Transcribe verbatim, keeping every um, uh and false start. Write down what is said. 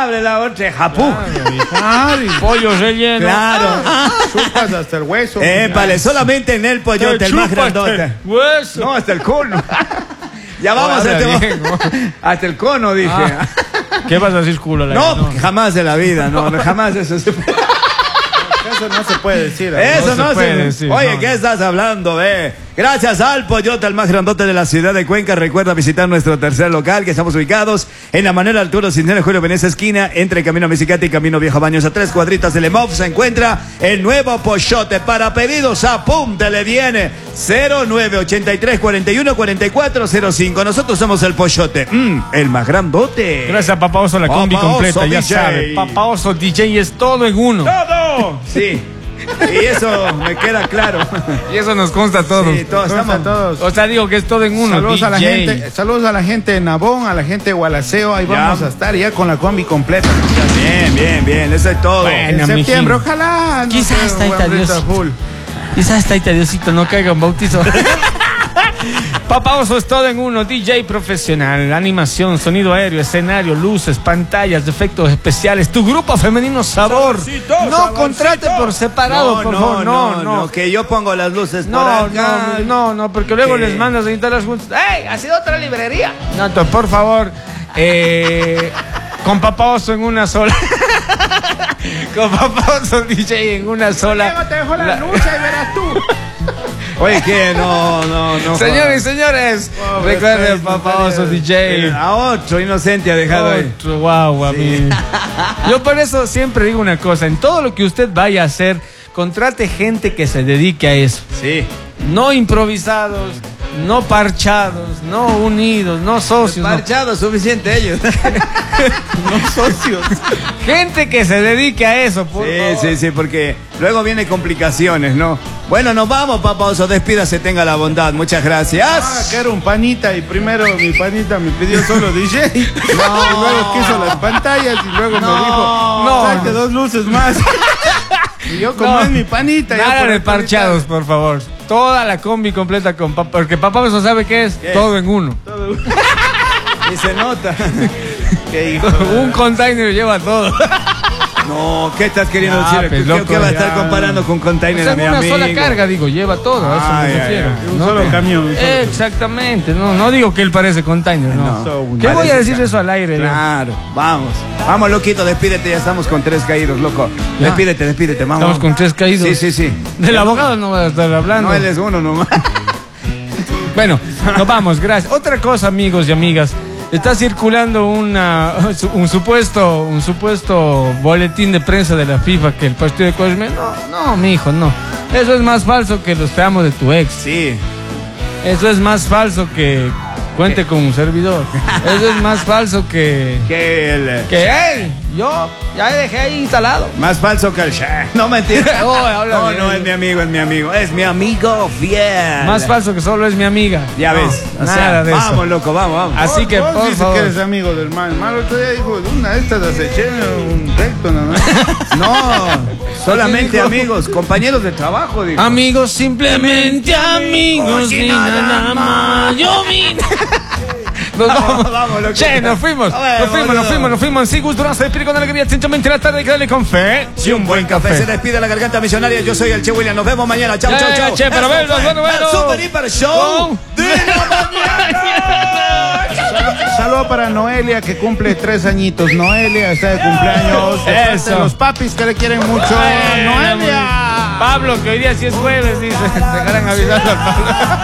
abre la otra, japú. Claro, y pollo relleno. Claro. Ah, chupas hasta el hueso. Épale, solamente en el pollote, el más grandote. Hueso. No, hasta el cono. Ya vamos No, al tema. bien, ¿no? Hasta el cono, dije. Ah. ¿Qué vas a decir, culo? La No, no, porque jamás de la vida, no, no, jamás eso se puede. Eso no se puede decir. Eso no, se se puede decir. Oye, no, ¿qué no. estás hablando, eh? Gracias al Pollote, el más grandote de la ciudad de Cuenca. Recuerda visitar nuestro tercer local, que estamos ubicados en la Manuel Arturo Cisneros Julio Venecia, esquina entre Camino Mexicati y Camino Viejo Baños. A tres cuadritas del E M O V se encuentra el nuevo Pollote. Para pedidos, apúntele, viene cero nueve ochenta y tres cuarenta y uno cuarenta y cuatro cero cinco. Nosotros somos el Pollote, mm, el más grandote. Gracias, Papá Oso, la Papá combi completa, Oso ya D J. sabe. Papá Oso D J es todo en uno. ¡Todo! Sí. Y eso me queda claro. Y eso nos consta a todos. Sí, todos Consta estamos- a todos. O sea, digo que es todo en uno. Saludos a la D J. gente, saludos a la gente de Nabón, a la gente de Gualaceo, ahí Ya. vamos a estar ya con la combi completa. Bien, bien, bien, eso es todo. Bueno. En septiembre, mijín. ojalá. no Quizás sé, está ahí, buen Dios. reto full. Quizás está ahí, Diosito, no caiga un bautizo. Papá Oso es todo en uno, D J profesional, animación, sonido aéreo, escenario, luces, pantallas, efectos especiales, tu grupo femenino Sabor. Saborcito, No saborcito. contrate por separado, por favor, no, no. que yo pongo las luces por No, acá. no, no, no, porque luego ¿Qué? les mandas a instalar juntos. ¡Ey! Ha sido otra librería. No, entonces, por favor, eh, con Papá Oso en una sola. Con Papá Oso D J en una sola. Luego te dejo la lucha y verás tú. Oye, que no, no, no. Señores y señores, Pobre recuerden, Face, Papá no Oso D Eh, J. A otro inocente ha dejado ahí. Otro, guau, a mí. Yo por eso siempre digo una cosa, en todo lo que usted vaya a hacer, contrate gente que se dedique a eso. Sí. No improvisados, no parchados, no unidos, no socios. no. Marchados, suficiente ellos. No socios. Gente que se dedique a eso, por Sí, favor. sí, sí, porque luego vienen complicaciones, ¿no? Bueno, nos vamos, Papá Oso, despídase, tenga la bondad. Muchas Ah, gracias. que era un panita y primero mi panita me pidió solo D J. Y luego quiso las pantallas y luego No, me dijo, no. saque dos luces más. Y yo como No, es mi panita. yo Nada por de el panita- parchados, por favor. Toda la combi completa con papá, porque Papá Oso sabe qué es, ¿Qué? todo en uno. Y se nota. Qué hijo de- Un container lleva todo. No, ¿qué estás queriendo Ya, decir? pues, ¿Qué, loco, qué va a estar ya. comparando con O container sea, a en mi una amigo? sola carga, digo, lleva todo, a eso Ay, me ay, refiero. ay. Un No solo te- camión, un solo- Exactamente, no, no digo que él parece container, no. No. ¿Qué voy a Parece decir ca- eso al aire? no? Claro, vamos. Vamos, loquito, despídete, ya estamos con tres caídos, loco. Ya. Despídete, despídete, vamos. Estamos con tres caídos. Sí, sí, sí. Del abogado no voy a estar hablando. No, él es uno nomás. Bueno, nos vamos, gracias. Otra cosa, amigos y amigas. Está circulando una, un supuesto un supuesto boletín de prensa de la FIFA que el partido de Cosme. No, no, mi hijo, no. Eso es más falso que los te amo de tu ex. Sí. Eso es más falso que cuente con un servidor. Eso es más falso que Que el... que él. Yo ya dejé ahí instalado. Más falso que el... No, mentira. Oh, habla No, bien. no, es mi amigo, es mi amigo. Es mi amigo fiel. Más falso que solo es mi amiga. Ya No, ves. O nada sea, de vamos, eso. loco, vamos, vamos. Así Vos- que, vos por dices favor. que eres amigo del mal. El malo otro día dijo, una de estas las eché un recto nada más. No, solamente dijo? amigos, compañeros de trabajo, digo. Amigos, simplemente amigos, Oye, ni nada nada más. Yo vine. Nos Vamos, vamos, vamos, loco. Che, nos fuimos, A ver, nos fuimos, nos boludo. fuimos, nos fuimos. Sí, gusto, se despide con alegría, sencillamente la tarde, hay que darle con fe. Si un buen café se despide la garganta millonaria, yo soy el Che William. Nos vemos mañana. Chau, Ya, chau, ya, chau. Che, pero Esto bueno, fue bueno, bueno. el Super Hiper Show Con- de la mañana. Saludo para Noelia que cumple tres añitos. Noelia está de cumpleaños. De parte Eso. de los papis que le quieren mucho. Ay, Noelia. Pablo, que hoy día sí es jueves, dice. Dejarán avisar a Pablo.